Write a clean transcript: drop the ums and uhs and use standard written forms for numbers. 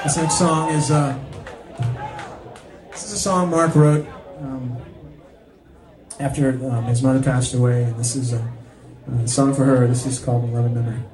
This next song is this is a song Mark wrote after his mother passed away, and this is a song for her. This is called "Love and Memory."